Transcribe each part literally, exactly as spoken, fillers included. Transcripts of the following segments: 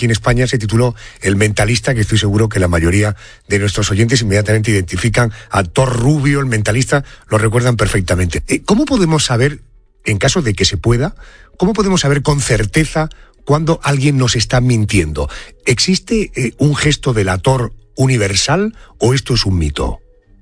aquí en España se tituló El Mentalista, que estoy seguro que la mayoría de nuestros oyentes inmediatamente identifican a Thor Rubio, el mentalista, lo recuerdan perfectamente. ¿Cómo podemos saber, en caso de que se pueda, cómo podemos saber con certeza cuando alguien nos está mintiendo? ¿Existe eh, un gesto de la Thor universal o esto es un mito?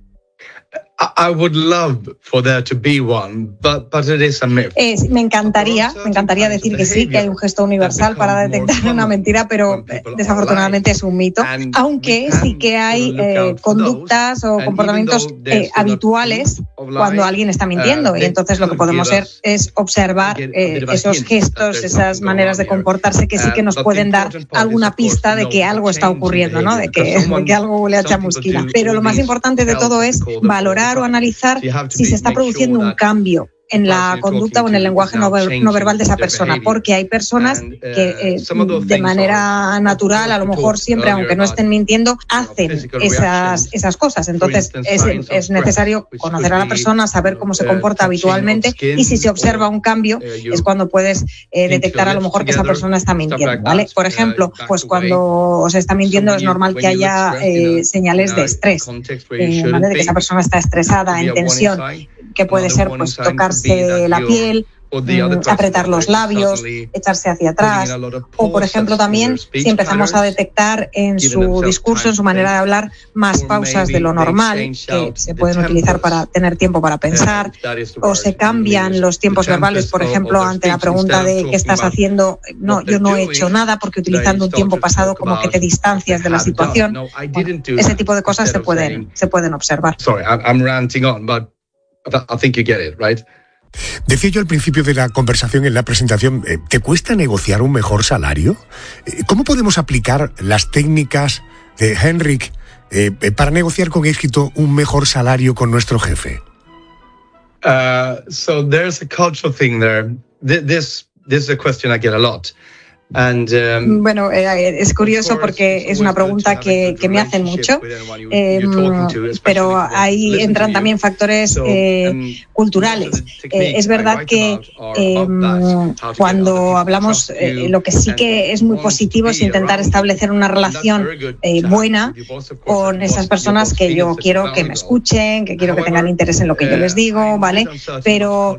I would love for there to be one, but, but it is a myth. Eh, me encantaría, me encantaría decir que sí, que hay un gesto universal para detectar una mentira, pero desafortunadamente es un mito. Aunque sí que hay eh, conductas o comportamientos eh, habituales cuando alguien está mintiendo, y entonces lo que podemos hacer es observar eh, esos gestos, esas maneras de comportarse que sí que nos pueden dar alguna pista de que algo está ocurriendo, ¿no? De que, de que algo huele a chamusquina. Pero lo más importante de todo es valorar o analizar si se está produciendo un cambio en la conducta o en el lenguaje no, ver, no verbal de esa persona, porque hay personas que eh, de manera natural, a lo mejor siempre, aunque no estén mintiendo, hacen esas, esas cosas. Entonces es, es necesario conocer a la persona, saber cómo se comporta habitualmente, y si se observa un cambio es cuando puedes eh, detectar a lo mejor que esa persona está mintiendo, ¿vale? Por ejemplo, pues cuando se está mintiendo es normal que haya eh, señales de estrés, eh, ¿vale? De que esa persona está estresada, en tensión, que puede ser pues tocarse la piel, apretar los labios, echarse hacia atrás, o por ejemplo también si empezamos a detectar en su discurso, en su manera de hablar, más pausas de lo normal que se pueden utilizar para tener tiempo para pensar, o se cambian los tiempos verbales, por ejemplo ante la pregunta de ¿qué estás haciendo? No, yo no he hecho nada, porque utilizando un tiempo pasado como que te distancias de la situación. Bueno, ese tipo de cosas se pueden, se pueden observar. Sorry, I'm ranting on, but I think you get it, right? Decía yo al principio de la conversación, en la presentación, eh, ¿te cuesta negociar un mejor salario? Eh, ¿Cómo podemos aplicar las técnicas de Henrik eh, eh, para negociar con éxito un mejor salario con nuestro jefe? Uh, so there's a cultural thing there. This, this is a question I get a lot. And, um, bueno, eh, es curioso porque es una pregunta que, que me hacen mucho, eh, pero ahí entran también factores eh, culturales. Eh, es verdad que eh, cuando hablamos, eh, lo que sí que es muy positivo es intentar establecer una relación eh, buena con esas personas que yo quiero que me escuchen, que quiero que tengan interés en lo que yo les digo, ¿vale? Pero,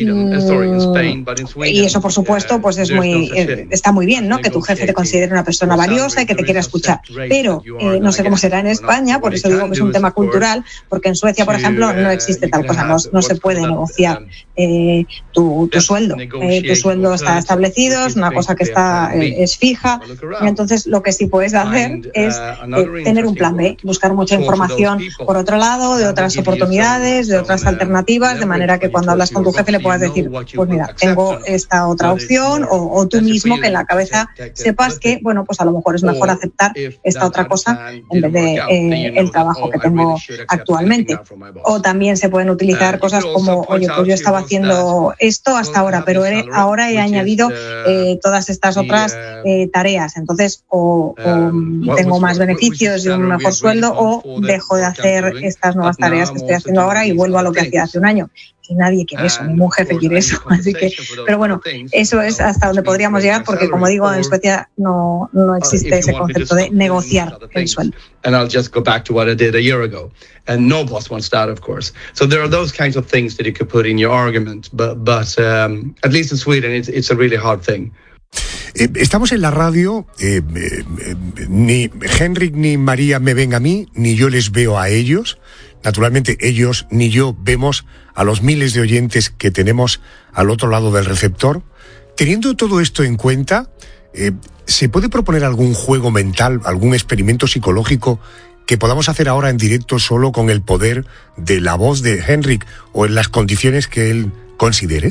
mm, y eso por supuesto pues es muy, eh, está muy bien, ¿no? Que tu jefe te considere una persona valiosa y que te quiera escuchar. Pero eh, no sé cómo será en España, por eso digo que es un tema cultural, porque en Suecia, por ejemplo, no existe tal cosa, no, no se puede negociar eh, tu, tu sueldo. Eh, tu sueldo está establecido, es una cosa que está eh, es fija. Entonces, lo que sí puedes hacer es eh, tener un plan B, buscar mucha información por otro lado, de otras oportunidades, de otras alternativas, de manera que cuando hablas con tu jefe le puedas decir, pues mira, tengo esta otra opción, o, o tú mismo que en la cabeza sepas que, bueno, pues a lo mejor es mejor aceptar esta otra cosa en vez de eh, el trabajo que tengo actualmente. O también se pueden utilizar cosas como, oye, pues yo estaba haciendo esto hasta ahora, pero he, ahora he añadido eh, todas estas otras eh, tareas. Entonces, o, o tengo más beneficios y un mejor sueldo, o dejo de hacer estas nuevas tareas que estoy haciendo ahora y vuelvo a lo que hacía hace un año. Y nadie quiere eso, ningún jefe quiere eso. Así que, pero bueno, eso es hasta donde podríamos llegar, porque como digo, en Suecia no, no existe ese concepto de negociar el sueldo. And I'll just go back to what I did a year ago. And no boss wants that, of course. So there are those kinds of things that you could put in your argument, but, but um, at least in Sweden, it's, it's a really hard thing. Eh, estamos en la radio, eh, eh, eh, ni Henrik ni María me ven a mí, ni yo les veo a ellos. Naturalmente, ellos ni yo vemos a los miles de oyentes que tenemos al otro lado del receptor. Teniendo todo esto en cuenta, eh, ¿se puede proponer algún juego mental, algún experimento psicológico que podamos hacer ahora en directo solo con el poder de la voz de Henrik o en las condiciones que él considere?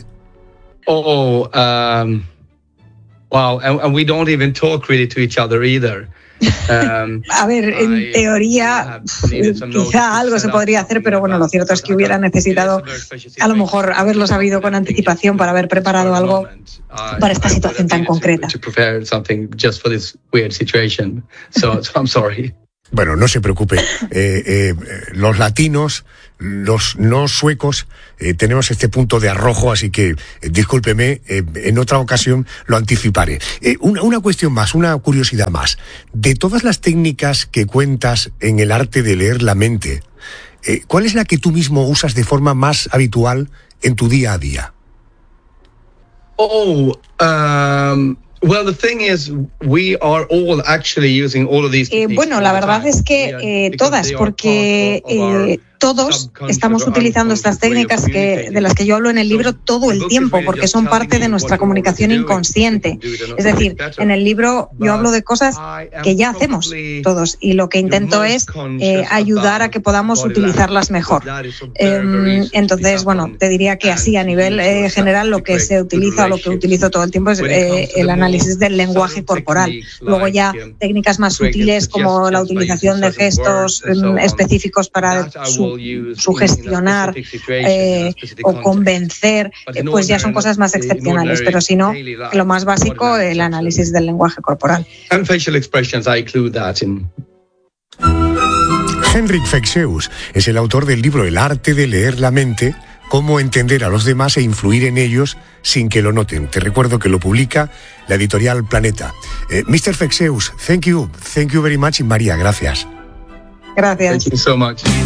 Oh, um, wow, and, and we don't even talk really to each other either. Um, a ver, en teoría quizá algo se podría hacer, pero bueno, lo cierto es que hubiera necesitado a lo mejor haberlo sabido con anticipación para haber preparado algo para esta situación tan concreta. Bueno, no se preocupe. Eh, eh, los latinos, los no suecos, eh, tenemos este punto de arrojo, así que eh, discúlpeme, eh, en otra ocasión lo anticiparé. Eh, una, una cuestión más, una curiosidad más. De todas las técnicas que cuentas en el arte de leer la mente, eh, ¿cuál es la que tú mismo usas de forma más habitual en tu día a día? Oh, um... Well, the thing is, we are all actually using all of these eh, bueno, la verdad es que eh, todas, porque eh, todos estamos utilizando estas técnicas que, de las que yo hablo en el libro todo el tiempo, porque son parte de nuestra comunicación inconsciente. Es decir, en el libro yo hablo de cosas que ya hacemos todos y lo que intento es eh, ayudar a que podamos utilizarlas mejor. Eh, entonces, bueno, te diría que así a nivel eh, general lo que se utiliza o lo que utilizo todo el tiempo es eh, el análisis del lenguaje corporal. Luego ya técnicas más sutiles como la utilización de gestos eh, específicos para su sugestionar eh, o convencer, eh, pues ya son cosas más excepcionales, pero si no, lo más básico, el análisis del lenguaje corporal. Henrik Fexeus es el autor del libro El arte de leer la mente, cómo entender a los demás e influir en ellos sin que lo noten. Te recuerdo que lo publica la editorial Planeta. Eh, mister Fexeus, thank you, thank you very much, y María, gracias. Gracias. Thank you so much.